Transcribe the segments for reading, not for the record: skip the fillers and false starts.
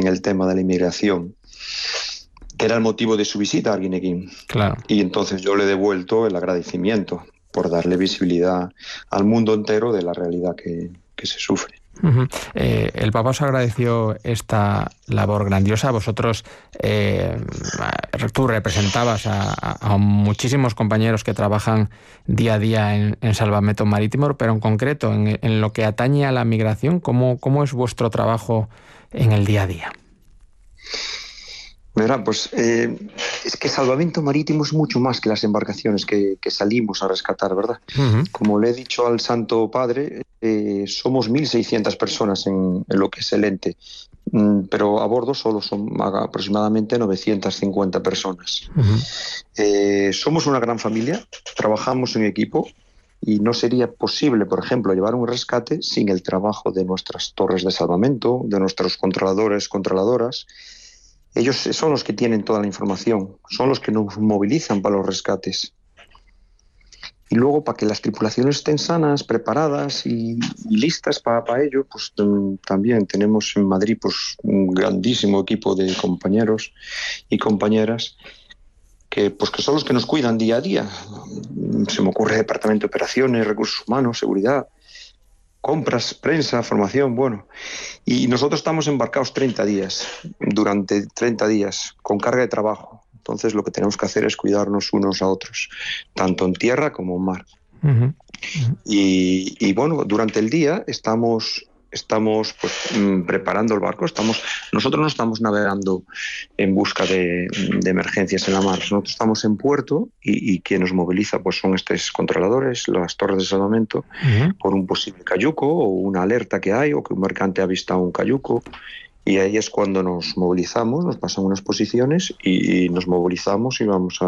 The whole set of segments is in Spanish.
en el tema de la inmigración, que era el motivo de su visita a Arguineguín. Claro. Y entonces yo le he devuelto el agradecimiento por darle visibilidad al mundo entero de la realidad que se sufre. Uh-huh. El Papa os agradeció esta labor grandiosa. Vosotros, tú representabas a muchísimos compañeros que trabajan día a día en Salvamento Marítimo, pero en concreto, en lo que atañe a la migración, ¿cómo es vuestro trabajo en el día a día? Verá, pues es que Salvamento Marítimo es mucho más que las embarcaciones que salimos a rescatar, ¿verdad? Uh-huh. Como le he dicho al Santo Padre, somos 1.600 personas en lo que es el ente, pero a bordo solo son aproximadamente 950 personas. Uh-huh. Somos una gran familia, trabajamos en equipo y no sería posible, por ejemplo, llevar un rescate sin el trabajo de nuestras torres de salvamento, de nuestros controladores, controladoras. Ellos son los que tienen toda la información, son los que nos movilizan para los rescates. Y luego, para que las tripulaciones estén sanas, preparadas y listas para ello, pues también tenemos en Madrid pues, un grandísimo equipo de compañeros y compañeras que son los que nos cuidan día a día. Se me ocurre Departamento de Operaciones, Recursos Humanos, Seguridad, compras, prensa, formación, bueno. Y nosotros estamos embarcados 30 días, durante 30 días, con carga de trabajo. Entonces lo que tenemos que hacer es cuidarnos unos a otros, tanto en tierra como en mar. Uh-huh. Uh-huh. Y bueno, durante el día estamos pues, preparando el barco. Nosotros no estamos navegando en busca de emergencias en la mar. Nosotros estamos en puerto y quien nos moviliza pues, son estos controladores, las torres de salvamento, uh-huh, por un posible cayuco o una alerta que hay o que un mercante ha avistado un cayuco. Y ahí es cuando nos movilizamos, nos pasan unas posiciones y nos movilizamos y vamos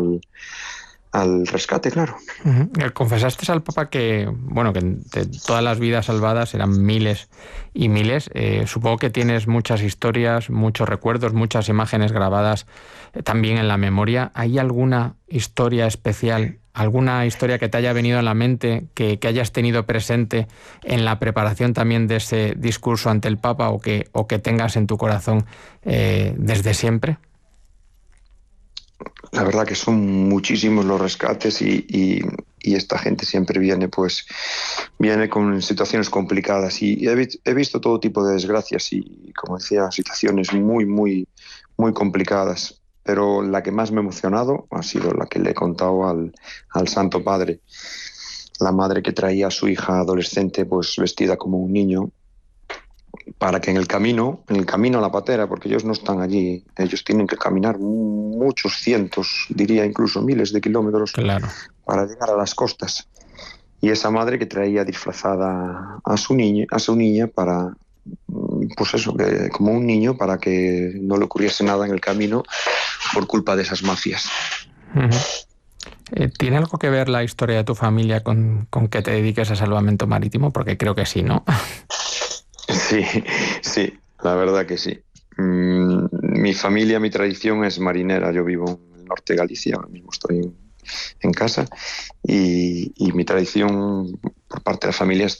al rescate, claro. Uh-huh. Confesaste al Papa que de todas las vidas salvadas eran miles y miles. Supongo que tienes muchas historias, muchos recuerdos, muchas imágenes grabadas también en la memoria. ¿Hay alguna historia especial, alguna historia que te haya venido a la mente, que hayas tenido presente en la preparación también de ese discurso ante el Papa o que tengas en tu corazón desde siempre? La verdad que son muchísimos los rescates y esta gente siempre viene con situaciones complicadas y he visto todo tipo de desgracias y, como decía, situaciones muy, muy, muy complicadas. Pero la que más me ha emocionado ha sido la que le he contado al Santo Padre. La madre que traía a su hija adolescente pues vestida como un niño, para que en el camino a la patera, porque ellos no están allí, ellos tienen que caminar muchos cientos, diría incluso miles de kilómetros, claro, para llegar a las costas. Y esa madre que traía disfrazada a su niña para, pues eso, como un niño, para que no le ocurriese nada en el camino por culpa de esas mafias. Uh-huh. ¿Tiene algo que ver la historia de tu familia con que te dediques a salvamento marítimo? Porque creo que sí, ¿no? Sí, la verdad que sí. Mi familia, mi tradición es marinera. Yo vivo en el norte de Galicia, ahora mismo estoy en casa y mi tradición por parte de la familia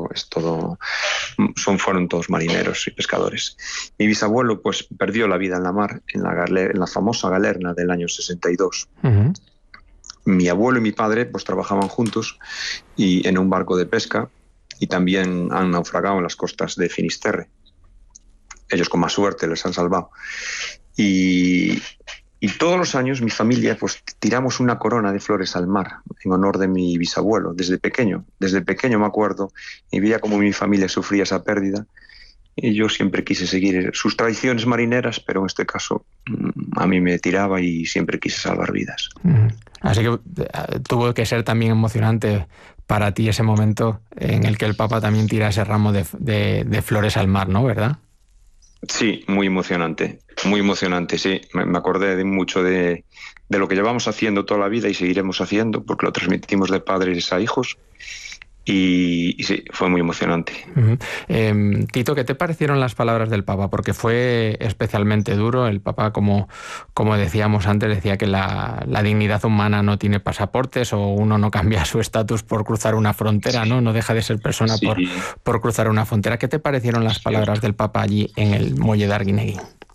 fueron todos marineros y pescadores. Mi bisabuelo pues perdió la vida en la mar, en la famosa Galerna del año 62. Uh-huh. Mi abuelo y mi padre pues trabajaban juntos y en un barco de pesca y también han naufragado en las costas de Finisterre. Ellos con más suerte les han salvado. Y todos los años mi familia pues tiramos una corona de flores al mar en honor de mi bisabuelo, desde pequeño me acuerdo y veía cómo mi familia sufría esa pérdida y yo siempre quise seguir sus tradiciones marineras, pero en este caso a mí me tiraba y siempre quise salvar vidas. Así que tuvo que ser también emocionante para ti ese momento en el que el Papa también tira ese ramo de flores al mar, ¿no? ¿Verdad? Sí, muy emocionante, sí. Me acordé mucho de lo que llevamos haciendo toda la vida y seguiremos haciendo, porque lo transmitimos de padres a hijos. Y sí, fue muy emocionante. Uh-huh. Tito, ¿qué te parecieron las palabras del Papa? Porque fue especialmente duro. El Papa, como decíamos antes, decía que la dignidad humana no tiene pasaportes o uno no cambia su estatus por cruzar una frontera, ¿no? No deja de ser persona por cruzar una frontera. ¿Qué te parecieron las palabras del Papa allí en el muelle de Arguineguín?